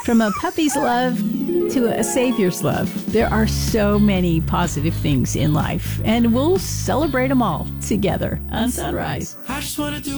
From a puppy's love to a savior's love, there are so many positive things in life, and we'll celebrate them all together on Sunrise. I just wanna do